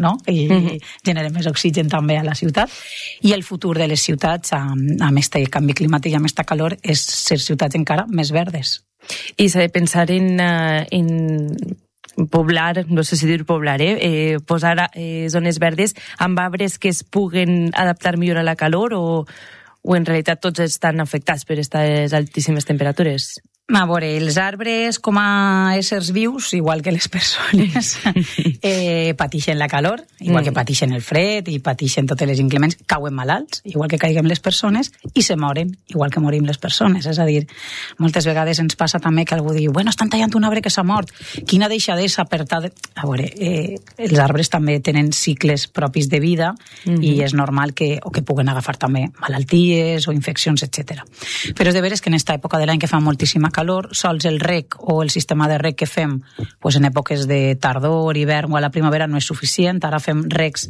no? I generem més oxigen també a la ciutat. I el futur de les ciutats, amb aquest canvi climàtic i amb aquesta calor, és ser ciutats encara més verdes. I s'ha de pensar en poblar, no sé si dir poblar, posar zones verdes amb arbres que es puguen adaptar millor a la calor o en realitat tots estan afectats per aquestes altíssimes temperatures? A veure, els arbres com a éssers vius, igual que les persones, pateixen la calor, igual que pateixen el fred i pateixen totes les inclements, cauen malalts, igual que caiguem les persones, i se moren, igual que morim les persones. És a dir, moltes vegades ens passa també que algú diu, bueno, estan tallant un arbre que s'ha mort, quina deixadesa per tal... A veure, els arbres també tenen cicles propis de vida i és normal que puguen agafar també malalties o infeccions, etc. Però és de veres que en aquesta època de l'any que fa moltíssima calor, sols el reg o el sistema de reg que fem pues en èpoques de tardor, hivern o a la primavera no és suficient. Ara fem regs,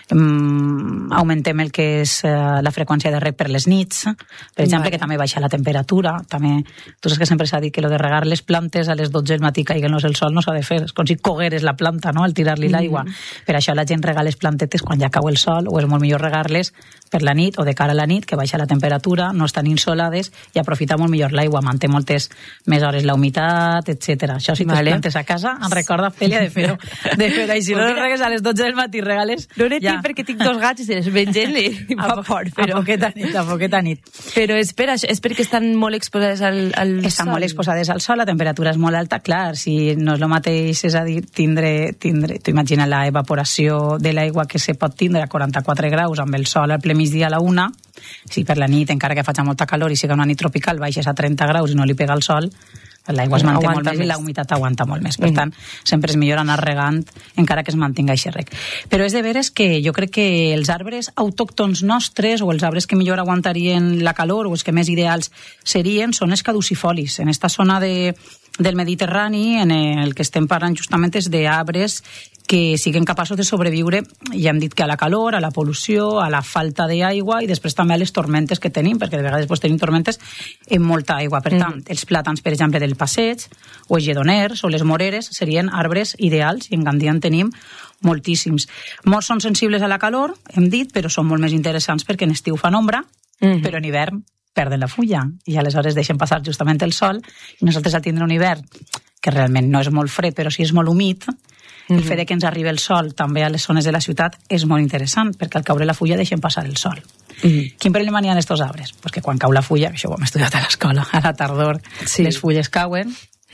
augmentem el que és la freqüència de reg per les nits, per exemple, que també baixa la temperatura. També, tu saps que sempre s'ha dit que lo de regar les plantes a les 12 del matí caiguent-los el sol no s'ha de fer, és com si cogueres la planta, no?, al tirar-li l'aigua. Per això la gent rega les plantetes quan ja cau el sol, o és molt millor regar-les per la nit o de cara a la nit, que baixa la temperatura, no estan insolades i aprofita molt millor l'aigua, manté moltes més hores la humitat, etc. Això si tens plantes a casa, em recorda, Fèlia, de fer-ho així. No les regues a les 12 del matí, regales... No n'he dit perquè tinc 2 gats i se les mengen i em fa fort, però... A poqueta nit. Però és perquè estan molt exposades al sol. Estan molt exposades al sol, la temperatura és molt alta, clar, si no és el mateix, és a dir, tindre tu imagina la evaporació de l'aigua que se pot tindre a 44 graus amb el sol al ple migdia a la 1, si per la nit, encara que faci molta calor i siga una nit tropical, baixes a 30 graus i no li pega el sol, l'aigua es manté molt més i la humitat aguanta molt més. Per tant, sempre és millor anar regant encara que es mantinga aquest reg. Però és de veres que jo crec que els arbres autòctons nostres o els arbres que millor aguantarien la calor o els que més ideals serien són els caducifolis. En esta zona del Mediterrani, en el que estem parlant justament és d'arbres que siguin capaços de sobreviure, ja hem dit que a la calor, a la pol·lució, a la falta d'aigua i després també a les tormentes que tenim, perquè de vegades tenim tormentes amb molta aigua. Per tant, els plàtans, per exemple, del passeig, o els lledoners, o les moreres, serien arbres ideals, i en Gandia en tenim moltíssims. Molts són sensibles a la calor, hem dit, però són molt més interessants perquè en estiu fan ombra, però en hivern perden la fulla, i aleshores deixen passar justament el sol, i nosaltres al tindre un hivern que realment no és molt fred, però sí és molt humit, el fet que ens arribi el sol també a les zones de la ciutat és molt interessant, perquè al caure la fulla deixen passar el sol. Quin problema n'hi ha en estos arbres? Pues que quan cau la fulla, això ho hem estudiat a l'escola, a la tardor, les fulles cauen,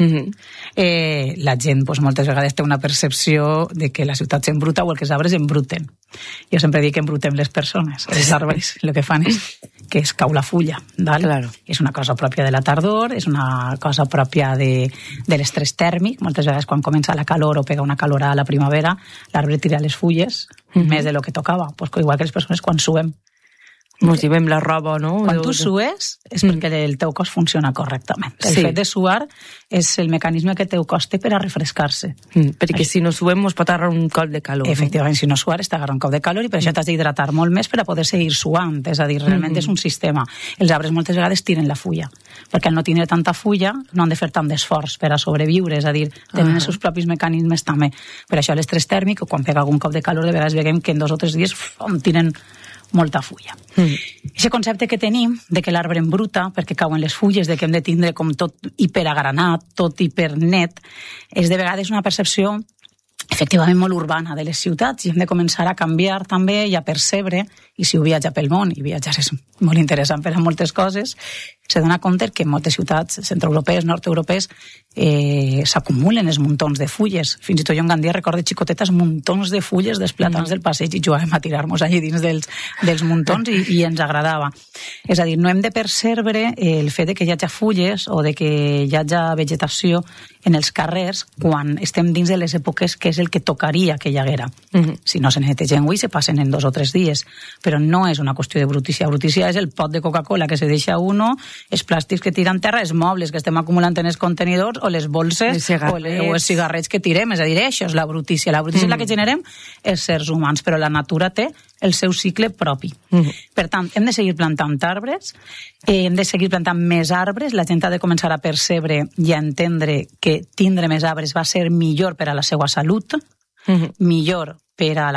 la gent moltes vegades té una percepció de que la ciutat s'embruta o que els arbres embruten. Jo sempre dic que embrutem les persones. Els arbres el que fan és que es cau la fulla. Claro. És una cosa pròpia de la tardor, és una cosa pròpia de l'estrès tèrmic. Moltes vegades quan comença la calor o pega una calorada a la primavera, l'arbre tira les fulles més de lo que tocava. Pues igual que les persones quan suem. Mos llevem la roba, no? Quan tu sues és perquè el teu cos funciona correctament. El fet de suar és el mecanisme que el teu cos té per a refrescar-se. Perquè si no suem mos pot agarrar un cop de calor. Efectivament, si no suares t'agarra un cop de calor i per això t'has d'hidratar molt més per a poder seguir suant. És a dir, realment és un sistema. Els arbres moltes vegades tiren la fulla, perquè al no tenir tanta fulla no han de fer tant d'esforç per a sobreviure, és a dir, tenen els seus propis mecanismes també. Per això l'estrès tèrmic, quan pega algun cop de calor, de vegades veiem que en 2 o 3 dies tiren molta fulla. Aquest concepte que tenim de que l'arbre embruta perquè cauen les fulles, de que hem de tindre com tot hiperagranat, tot hipernet, és de vegades una percepció efectivament molt urbana de les ciutats i hem de començar a canviar també i a percebre, i si ho viatja pel món, i viatjar és molt interessant per a moltes coses, se dona compte que en moltes ciutats centroeuropees, nord-europees, s'acumulen els muntons de fulles. Fins i tot jo en Gandia recordo xicotetes muntons de fulles dels plàtans del passeig i jugàvem a tirar-nos allà dins dels muntons i ens agradava. És a dir, no hem de percebre el fet de que hi hagi fulles o de que hi hagi vegetació en els carrers quan estem dins de les èpoques que és el que tocaria que hi haguera. Si no se netegen avui, se passen en 2 o 3 dies. Però no és una qüestió de brutícia. Brutícia és el pot de Coca-Cola que se deixa uno, els plàstics que tiren terra, els mobles que estem acumulant en els contenidors o les bolses o els cigarrets que tirem. És a dir, això és la brutícia. La brutícia és la que generem els sers humans, però la natura té el seu cicle propi. Per tant, hem de seguir plantant arbres, hem de seguir plantant més arbres, la gent ha de començar a percebre i a entendre que tindre més arbres va ser millor per a la seva salut, millor per a